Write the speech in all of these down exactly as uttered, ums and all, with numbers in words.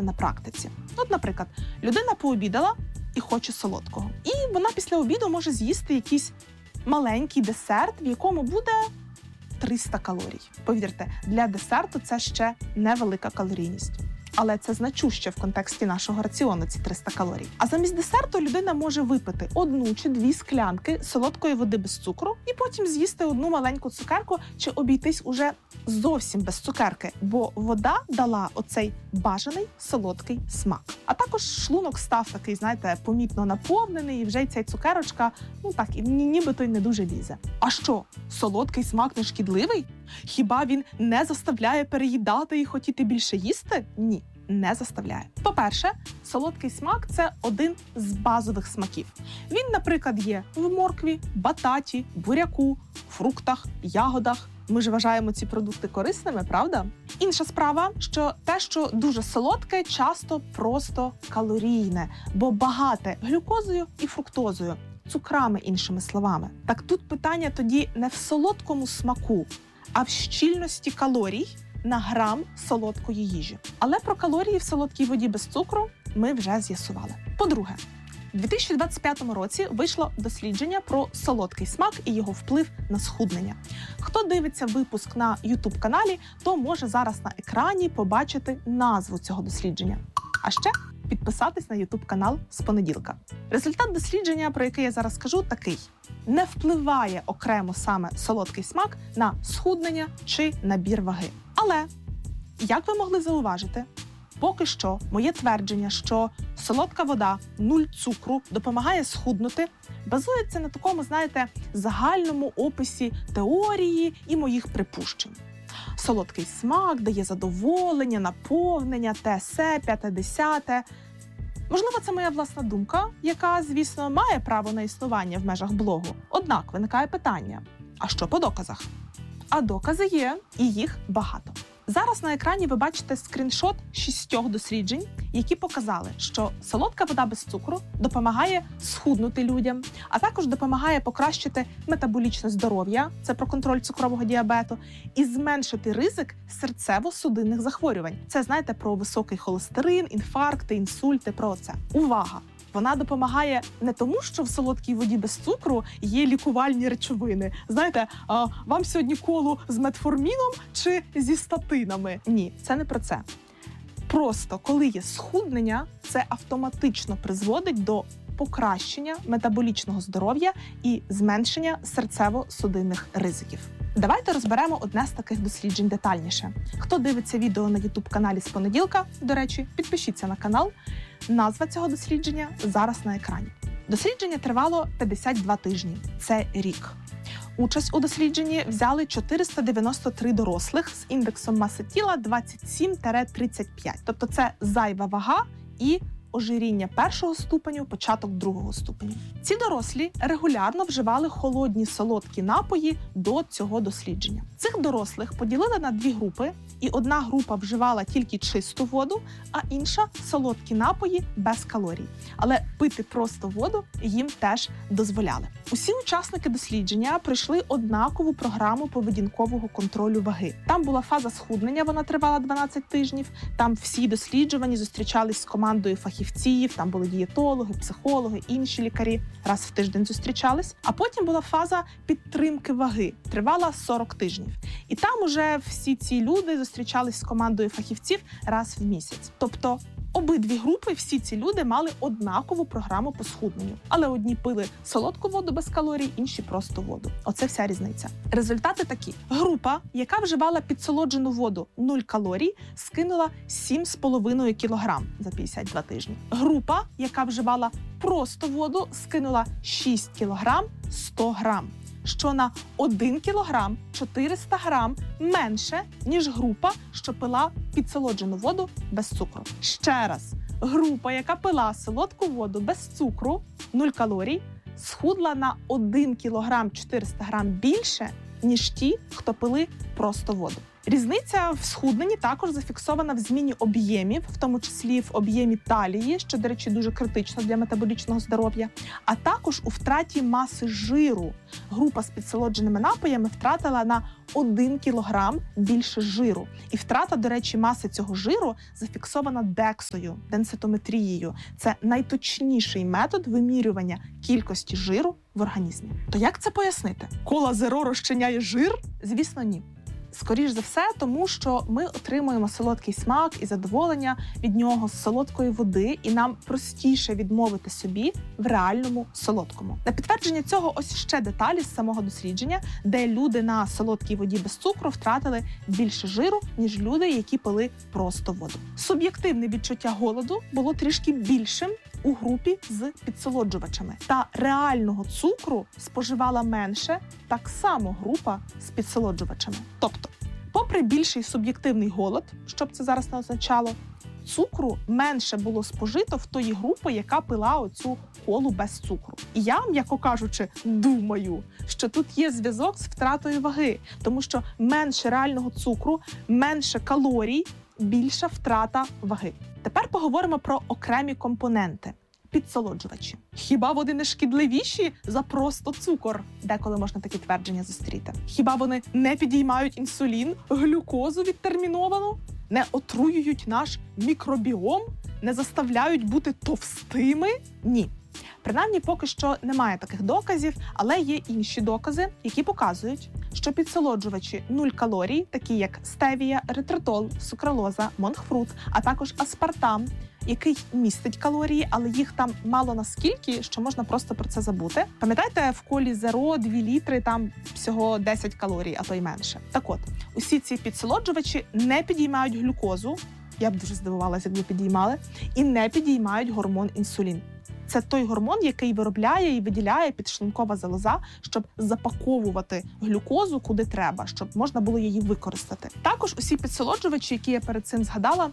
побачити на практиці. От, наприклад, людина пообідала і хоче солодкого. І вона після обіду може з'їсти якийсь маленький десерт, в якому буде триста калорій. Повірте, для десерту це ще невелика калорійність. Але це значуще в контексті нашого раціону, ці триста калорій. А замість десерту людина може випити одну чи дві склянки солодкої води без цукру і потім з'їсти одну маленьку цукерку чи обійтись уже зовсім без цукерки, бо вода дала оцей бажаний солодкий смак. А також шлунок став такий, знаєте, помітно наповнений, і вже й ця цукерочка, ну так, і нібито й не дуже лізе. А що, солодкий смак не шкідливий? Хіба він не заставляє переїдати і хотіти більше їсти? Ні, не заставляє. По-перше, солодкий смак – це один з базових смаків. Він, наприклад, є в моркві, бататі, буряку, фруктах, ягодах. Ми ж вважаємо ці продукти корисними, правда? Інша справа, що те, що дуже солодке, часто просто калорійне, бо багате глюкозою і фруктозою, цукрами, іншими словами. Так тут питання тоді не в солодкому смаку, а в щільності калорій на грам солодкої їжі. Але про калорії в солодкій воді без цукру ми вже з'ясували. По-друге, у дві тисячі двадцять п'ятому році вийшло дослідження про солодкий смак і його вплив на схуднення. Хто дивиться випуск на ютуб-каналі, то може зараз на екрані побачити назву цього дослідження. А ще підписатись на ютуб-канал з понеділка. Результат дослідження, про який я зараз скажу, такий. Не впливає окремо саме солодкий смак на схуднення чи набір ваги. Але, як ви могли зауважити, поки що моє твердження, що солодка вода, нуль цукру, допомагає схуднути, базується на такому, знаєте, загальному описі теорії і моїх припущень. Солодкий смак дає задоволення, наповнення, те, се, п'яте, десяте. Можливо, це моя власна думка, яка, звісно, має право на існування в межах блогу. Однак виникає питання, а що по доказах? А докази є, і їх багато. Зараз на екрані ви бачите скріншот шістьох досліджень, які показали, що солодка вода без цукру допомагає схуднути людям, а також допомагає покращити метаболічне здоров'я, це про контроль цукрового діабету, і зменшити ризик серцево-судинних захворювань. Це, знаєте, про високий холестерин, інфаркти, інсульти, про це. Увага! Вона допомагає не тому, що в солодкій воді без цукру є лікувальні речовини. Знаєте, а вам сьогодні колу з метформіном чи зі статинами? Ні, це не про це. Просто, коли є схуднення, це автоматично призводить до покращення метаболічного здоров'я і зменшення серцево-судинних ризиків. Давайте розберемо одне з таких досліджень детальніше. Хто дивиться відео на ютуб-каналі з понеділка, до речі, підпишіться на канал. Назва цього дослідження зараз на екрані. Дослідження тривало п'ятдесят два тижні. Це рік. Участь у дослідженні взяли чотириста дев'яносто три дорослих з індексом маси тіла двадцять сім - тридцять п'ять. Тобто це зайва вага і ожиріння першого ступеню, початок другого ступеню. Ці дорослі регулярно вживали холодні солодкі напої до цього дослідження. Цих дорослих поділили на дві групи, і одна група вживала тільки чисту воду, а інша – солодкі напої без калорій. Але пити просто воду їм теж дозволяли. Усі учасники дослідження пройшли однакову програму поведінкового контролю ваги. Там була фаза схуднення, вона тривала дванадцять тижнів, там всі досліджувані зустрічались з командою фахівців, там були дієтологи, психологи, інші лікарі, раз в тиждень зустрічались. А потім була фаза підтримки ваги, тривала сорок тижнів. І там уже всі ці люди зустрічались з командою фахівців раз в місяць. Тобто обидві групи, всі ці люди мали однакову програму по схудненню. Але одні пили солодку воду без калорій, інші просто воду. Оце вся різниця. Результати такі. Група, яка вживала підсолоджену воду нуль калорій, скинула сім з половиною кілограм за п'ятдесят два тижні. Група, яка вживала просто воду, скинула шість кілограм сто грам. Що на один кілограм чотириста грам менше, ніж група, що пила підсолоджену воду без цукру. Ще раз, група, яка пила солодку воду без цукру, нуль калорій, схудла на один кілограм чотириста грам більше, ніж ті, хто пили просто воду. Різниця в схудненні також зафіксована в зміні об'ємів, в тому числі в об'ємі талії, що, до речі, дуже критично для метаболічного здоров'я, а також у втраті маси жиру. Група з підсолодженими напоями втратила на один кілограм більше жиру. І втрата, до речі, маси цього жиру зафіксована дексою, денситометрією. Це найточніший метод вимірювання кількості жиру в організмі. То як це пояснити? Кола Зеро розчиняє жир? Звісно, ні. Скоріш за все, тому що ми отримуємо солодкий смак і задоволення від нього з солодкої води, і нам простіше відмовити собі в реальному солодкому. На підтвердження цього ось ще деталі з самого дослідження, де люди на солодкій воді без цукру втратили більше жиру, ніж люди, які пили просто воду. Суб'єктивне відчуття голоду було трішки більшим у групі з підсолоджувачами. Та реального цукру споживала менше так само група з підсолоджувачами. Тобто, попри більший суб'єктивний голод, що б це зараз не означало, цукру менше було спожито в тої групи, яка пила оцю колу без цукру. І я, м'яко кажучи, думаю, що тут є зв'язок з втратою ваги, тому що менше реального цукру, менше калорій, більша втрата ваги. Тепер поговоримо про окремі компоненти. Підсолоджувачі. Хіба вони не шкідливіші за просто цукор? Деколи можна такі твердження зустріти. Хіба вони не підіймають інсулін, глюкозу відтерміновану? Не отруюють наш мікробіом? Не заставляють бути товстими? Ні. Принаймні, поки що немає таких доказів, але є інші докази, які показують, що підсолоджувачі нуль калорій, такі як стевія, еритритол, сукралоза, монкфрут, а також аспартам, який містить калорії, але їх там мало наскільки, що можна просто про це забути. Пам'ятаєте, в колі Зеро дві літри, там всього десять калорій, а то й менше. Так от, усі ці підсолоджувачі не підіймають глюкозу, я б дуже здивувалася, якби підіймали, і не підіймають гормон інсулін. Це той гормон, який виробляє і виділяє підшлункова залоза, щоб запаковувати глюкозу куди треба, щоб можна було її використати. Також усі підсолоджувачі, які я перед цим згадала,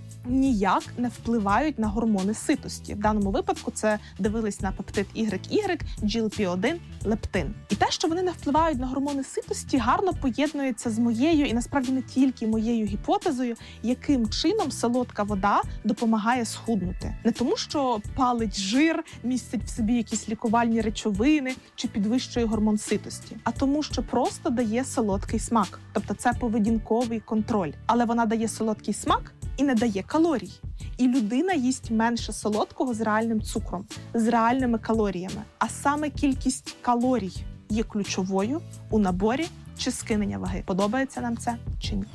ніяк не впливають на гормони ситості. В даному випадку це дивились на пептид уай уай, джі ел пі один, лептин. І те, що вони не впливають на гормони ситості, гарно поєднується з моєю, і насправді не тільки моєю гіпотезою, яким чином солодка вода допомагає схуднути. Не тому, що палить жир, містить в собі якісь лікувальні речовини чи підвищує гормон ситості, а тому, що просто дає солодкий смак. Тобто це поведінковий контроль. Але вона дає солодкий смак і не дає калорій. І людина їсть менше солодкого з реальним цукром, з реальними калоріями. А саме кількість калорій є ключовою у наборі чи скинення ваги. Подобається нам це чи ні?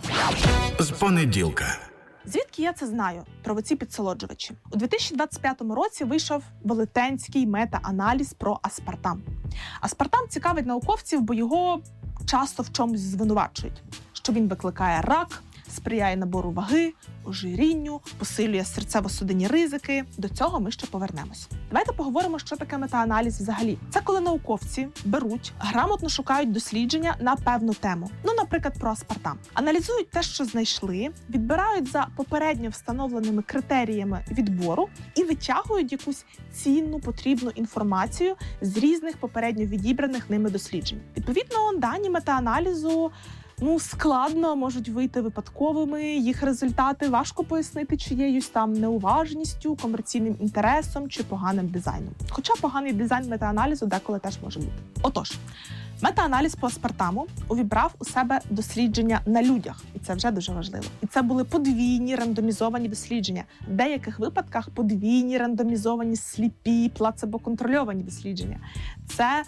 З понеділка. Звідки я це знаю про оці підсолоджувачі? У дві тисячі двадцять п'ятому році вийшов велетенський мета-аналіз про аспартам. Аспартам цікавить науковців, бо його часто в чомусь звинувачують. Що він викликає рак, сприяє набору ваги, ожирінню, посилює серцево-судинні ризики. До цього ми ще повернемось. Давайте поговоримо, що таке метааналіз взагалі. Це коли науковці беруть, грамотно шукають дослідження на певну тему. Ну, наприклад, про аспартам. Аналізують те, що знайшли, відбирають за попередньо встановленими критеріями відбору і витягують якусь цінну, потрібну інформацію з різних попередньо відібраних ними досліджень. Відповідно, дані метааналізу Ну, складно можуть вийти випадковими, їх результати важко пояснити чиєюсь там неуважністю, комерційним інтересом чи поганим дизайном. Хоча поганий дизайн метааналізу деколи теж може бути. Отож, метааналіз по аспартаму увібрав у себе дослідження на людях, і це вже дуже важливо. І це були подвійні рандомізовані дослідження, в деяких випадках подвійні рандомізовані сліпі, плацебо-контрольовані дослідження. Це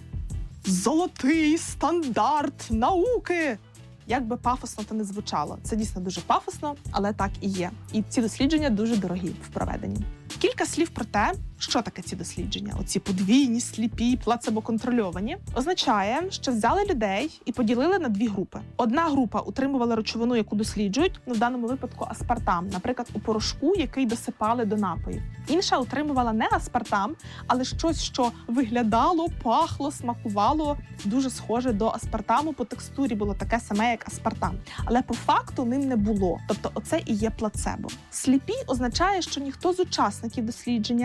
золотий стандарт науки! Як би пафосно то не звучало. Це дійсно дуже пафосно, але так і є. І ці дослідження дуже дорогі в проведенні. Кілька слів про те, що таке ці дослідження. Оці подвійні, сліпі, плацебо-контрольовані. Означає, що взяли людей і поділили на дві групи. Одна група утримувала речовину, яку досліджують, ну, в даному випадку аспартам, наприклад, у порошку, який досипали до напоїв. Інша утримувала не аспартам, але щось, що виглядало, пахло, смакувало, дуже схоже до аспартаму, по текстурі було таке саме, як аспартам. Але по факту ним не було. Тобто оце і є плацебо. Сліпі означає, що ніхто з учасників дослідження і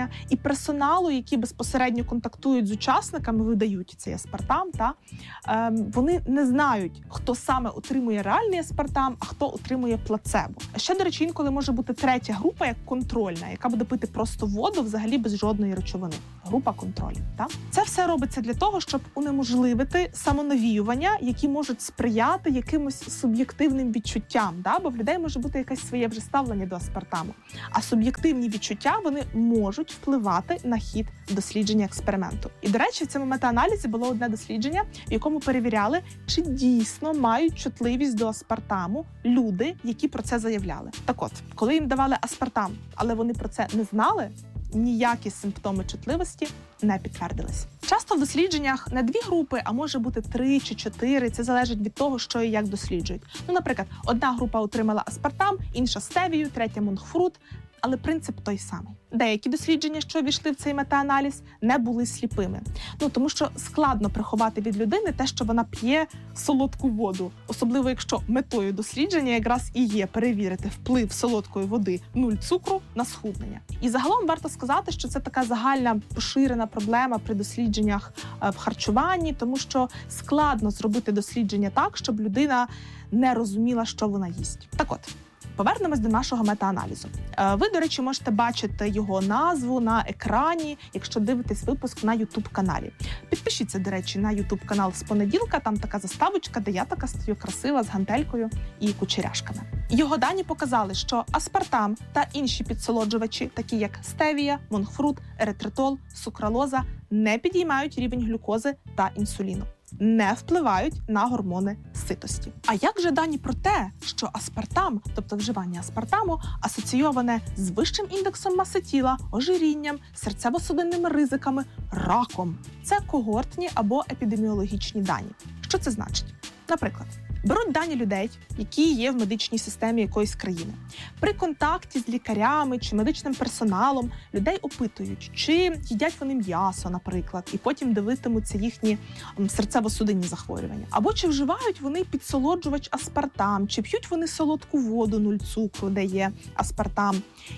персоналу, які безпосередньо контактують з учасниками, видають цей аспартам, та, е, вони не знають, хто саме отримує реальний аспартам, а хто отримує плацебо. А ще, до речі, інколи може бути третя група, як контрольна, яка буде пити просто воду взагалі без жодної речовини. Група контролю. Та? Це все робиться для того, щоб унеможливити самонавіювання, які можуть сприяти якимось суб'єктивним відчуттям. Да? Бо в людей може бути якесь своє вже ставлення до аспартаму. А суб'єктивні відчуття, вони можуть впливати на хід дослідження експерименту. І, до речі, в цьому метааналізі було одне дослідження, в якому перевіряли, чи дійсно мають чутливість до аспартаму люди, які про це заявляли. Так от, коли їм давали аспартам, але вони про це не знали, ніякі симптоми чутливості не підтвердились. Часто в дослідженнях не дві групи, а може бути три чи чотири. Це залежить від того, що і як досліджують. Ну, наприклад, одна група отримала аспартам, інша стевію, третя монкфрут, але принцип той самий. Деякі дослідження, що ввійшли в цей метааналіз, не були сліпими. Ну, тому що складно приховати від людини те, що вона п'є солодку воду. Особливо, якщо метою дослідження якраз і є перевірити вплив солодкої води нуль цукру на схуднення. І загалом варто сказати, що це така загальна поширена проблема при дослідженнях в харчуванні, тому що складно зробити дослідження так, щоб людина не розуміла, що вона їсть. Так от, повернемось до нашого метааналізу. Ви, до речі, можете бачити його назву на екрані, якщо дивитесь випуск на ютуб-каналі. Підпишіться, до речі, на ютуб-канал з понеділка, там така заставочка, де я така стою красива, з гантелькою і кучеряшками. Його дані показали, що аспартам та інші підсолоджувачі, такі як стевія, монкфрут, еритритол, сукралоза, не підіймають рівень глюкози та інсуліну, не впливають на гормони ситості. А як же дані про те, що аспартам, тобто вживання аспартаму, асоційоване з вищим індексом маси тіла, ожирінням, серцево-судинними ризиками, раком? Це когортні або епідеміологічні дані. Що це значить? Наприклад, беруть дані людей, які є в медичній системі якоїсь країни. При контакті з лікарями чи медичним персоналом людей опитують, чи їдять вони м'ясо, наприклад, і потім дивитимуться їхні серцево-судинні захворювання. Або чи вживають вони підсолоджувач аспартам, чи п'ють вони солодку воду нуль цукру, де є аспартам.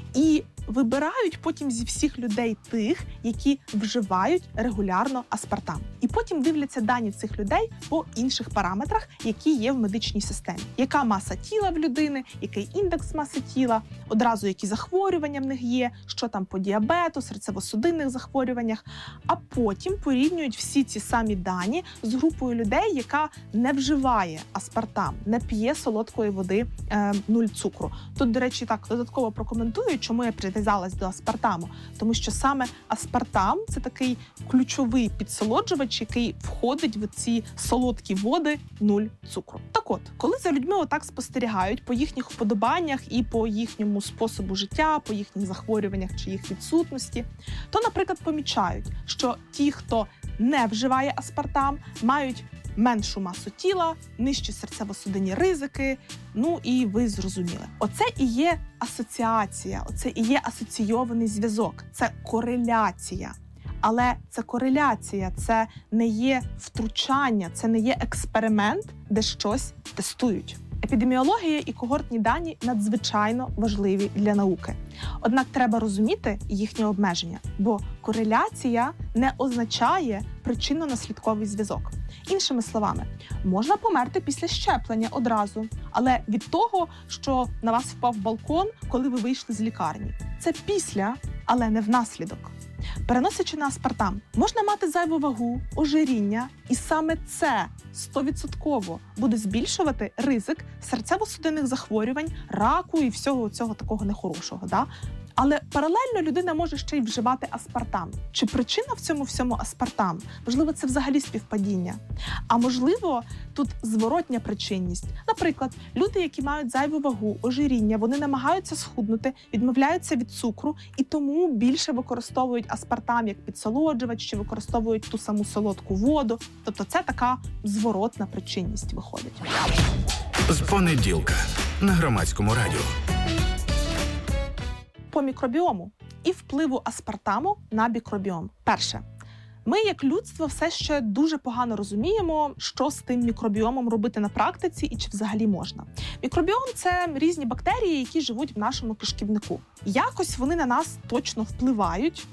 І вибирають потім зі всіх людей тих, які вживають регулярно аспартам. І потім дивляться дані цих людей по інших параметрах, які є в медичній системі. Яка маса тіла в людини, який індекс маси тіла, одразу які захворювання в них є, що там по діабету, серцево-судинних захворюваннях. А потім порівнюють всі ці самі дані з групою людей, яка не вживає аспартам, не п'є солодкої води е, нуль цукру. Тут, до речі, так додатково прокоментую, чому я прив'язалась до аспартаму. Тому що саме аспартам – це такий ключовий підсолоджувач, який входить в ці солодкі води нуль цукру. Так от, коли за людьми отак спостерігають по їхніх вподобаннях і по їхньому способу життя, по їхніх захворюваннях чи їх відсутності, то, наприклад, помічають, що ті, хто не вживає аспартам, мають меншу масу тіла, нижчі серцево-судинні ризики, ну і ви зрозуміли. Оце і є асоціація, оце і є асоційований зв'язок, це кореляція. Але це кореляція, це не є втручання, це не є експеримент, де щось тестують. Епідеміологія і когортні дані надзвичайно важливі для науки. Однак треба розуміти їхні обмеження, бо кореляція не означає причинно-наслідковий зв'язок. Іншими словами, можна померти після щеплення одразу, але від того, що на вас впав балкон, коли ви вийшли з лікарні. Це після, але не внаслідок. Переносячи на аспартам, можна мати зайву вагу, ожиріння, і саме це сто відсотків буде збільшувати ризик серцево-судинних захворювань, раку і всього цього такого нехорошого. Да? Але паралельно людина може ще й вживати аспартам. Чи причина в цьому всьому аспартам? Можливо, це взагалі співпадіння. А можливо, тут зворотня причинність. Наприклад, люди, які мають зайву вагу, ожиріння, вони намагаються схуднути, відмовляються від цукру і тому більше використовують аспартам як підсолоджувач, чи використовують ту саму солодку воду. Тобто це така зворотна причинність виходить. З понеділка на Громадському радіо. По мікробіому і впливу аспартаму на мікробіом. Перше. Ми, як людство, все ще дуже погано розуміємо, що з тим мікробіомом робити на практиці і чи взагалі можна. Мікробіом – це різні бактерії, які живуть в нашому кишківнику. Якось вони на нас точно впливають,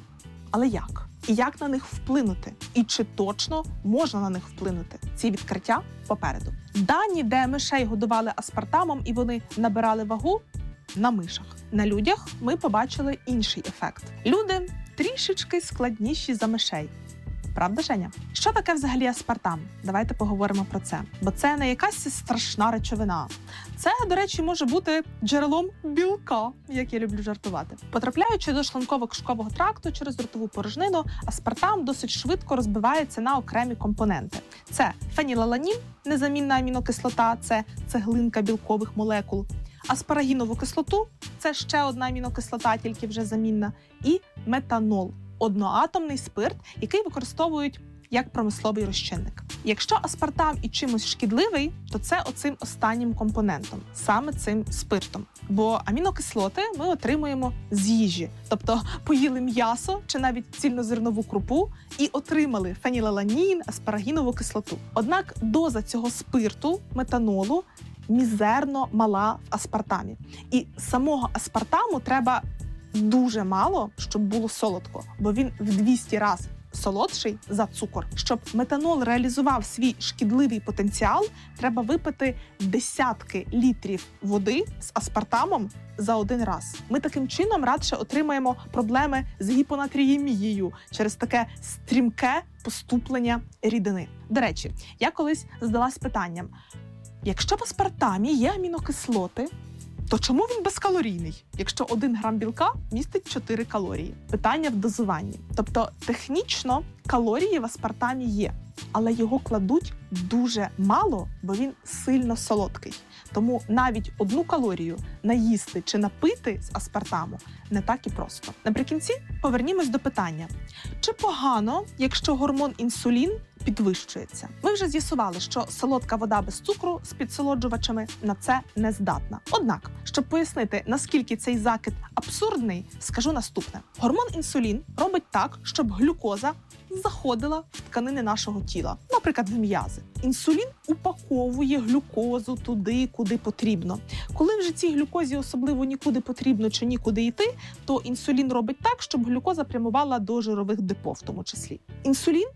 Але як? І як на них вплинути? І чи точно можна на них вплинути? Ці відкриття попереду. Дані, де мишей годували аспартамом і вони набирали вагу, на мишах. На людях ми побачили інший ефект. Люди трішечки складніші за мишей. Правда, Женя? Що таке взагалі аспартам? Давайте поговоримо про це. Бо це не якась страшна речовина. Це, до речі, може бути джерелом білка, як я люблю жартувати. Потрапляючи до шлунково-кишкового тракту через ротову порожнину, аспартам досить швидко розбивається на окремі компоненти. Це фенілаланін, незамінна амінокислота, це цеглинка білкових молекул. Аспарагінову кислоту – це ще одна амінокислота, тільки вже замінна, і метанол – одноатомний спирт, який використовують як промисловий розчинник. Якщо аспартам і чимось шкідливий, то це оцим останнім компонентом, саме цим спиртом. Бо амінокислоти ми отримуємо з їжі. Тобто поїли м'ясо чи навіть цільнозернову крупу і отримали фенілаланін, аспарагінову кислоту. Однак доза цього спирту, метанолу, мізерно мала в аспартамі. І самого аспартаму треба дуже мало, щоб було солодко, бо він в двісті разів солодший за цукор. Щоб метанол реалізував свій шкідливий потенціал, треба випити десятки літрів води з аспартамом за один раз. Ми таким чином радше отримаємо проблеми з гіпонатріємією через таке стрімке поступлення рідини. До речі, я колись задалась питанням, якщо в аспартамі є амінокислоти, то чому він безкалорійний, якщо один грам білка містить чотири калорії? Питання в дозуванні. Тобто технічно калорії в аспартамі є, але його кладуть дуже мало, бо він сильно солодкий. Тому навіть одну калорію наїсти чи напити з аспартаму не так і просто. Наприкінці повернімось до питання. Чи погано, якщо гормон інсулін підвищується? Ми вже з'ясували, що солодка вода без цукру з підсолоджувачами на це не здатна. Однак, щоб пояснити, наскільки цей закид абсурдний, скажу наступне. Гормон інсулін робить так, щоб глюкоза заходила в тканини нашого тіла, наприклад, в м'язи. Інсулін упаковує глюкозу туди, куди потрібно. Коли вже цій глюкозі особливо нікуди потрібно чи нікуди йти, то інсулін робить так, щоб глюкоза прямувала до жирових депо в тому числі. Інсулін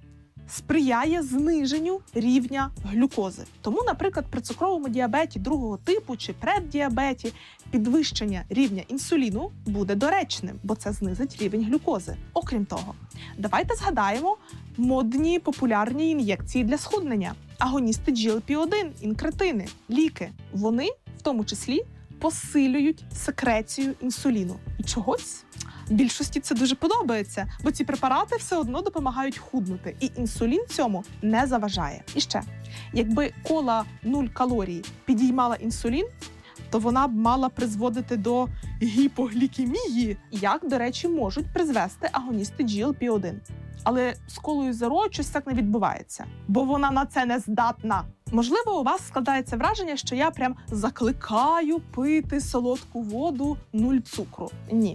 сприяє зниженню рівня глюкози. Тому, наприклад, при цукровому діабеті другого типу чи преддіабеті підвищення рівня інсуліну буде доречним, бо це знизить рівень глюкози. Окрім того, давайте згадаємо модні популярні ін'єкції для схуднення. Агоністи джі ел пі один, інкретини, ліки. Вони, в тому числі, посилюють секрецію інсуліну. І чогось більшості це дуже подобається, бо ці препарати все одно допомагають худнути, і інсулін цьому не заважає. І ще, якби кола нуль калорій підіймала інсулін, то вона б мала призводити до гіпоглікемії, як, до речі, можуть призвести агоністи джі ел пі один. Але з колою Zero щось так не відбувається, бо вона на це не здатна. Можливо, у вас складається враження, що я прям закликаю пити солодку воду нуль цукру. Ні,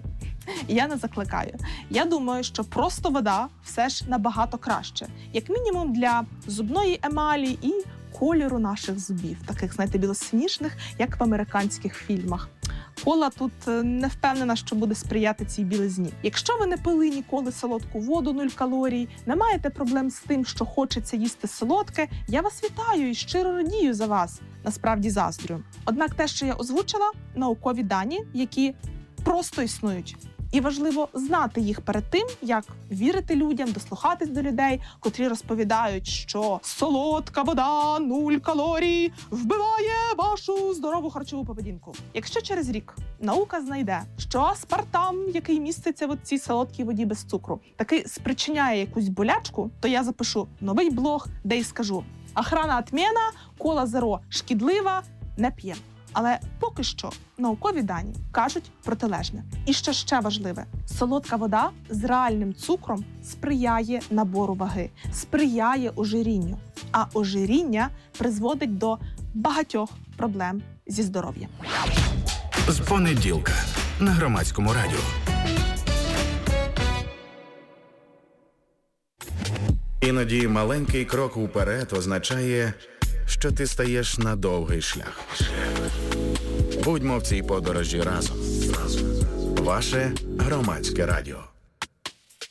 я не закликаю. Я думаю, що просто вода все ж набагато краще. Як мінімум для зубної емалі і кольору наших зубів, таких, знаєте, білосніжних, як в американських фільмах. Кола тут не впевнена, що буде сприяти цій білизні. Якщо ви не пили ніколи солодку воду нуль калорій, не маєте проблем з тим, що хочеться їсти солодке, я вас вітаю і щиро радію за вас. Насправді заздрю. Однак те, що я озвучила, наукові дані, які просто існують. І важливо знати їх перед тим, як вірити людям, дослухатись до людей, котрі розповідають, що солодка вода, нуль калорій, вбиває вашу здорову харчову поведінку. Якщо через рік наука знайде, що аспартам, який міститься в цій солодкій воді без цукру, таки спричиняє якусь болячку, то я запишу новий блог, де й скажу: охрана отмена, кола Zero шкідлива, не п'єм. Але поки що наукові дані кажуть протилежне. І що ще важливе, солодка вода з реальним цукром сприяє набору ваги, сприяє ожирінню. А ожиріння призводить до багатьох проблем зі здоров'ям. З понеділка на Громадському радіо. Іноді маленький крок уперед означає, що ти стаєш на довгий шлях. Будьмо в цій подорожі разом. Ваше Громадське радіо.